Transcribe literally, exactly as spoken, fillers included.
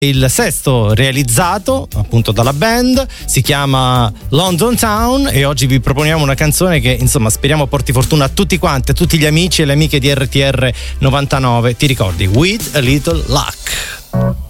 il sesto realizzato appunto dalla band, si chiama London Town e oggi vi proponiamo una canzone che insomma speriamo porti fortuna a tutti quanti, a tutti gli amici e le amiche di R T R novantanove. Ti ricordi? With a Little Luck.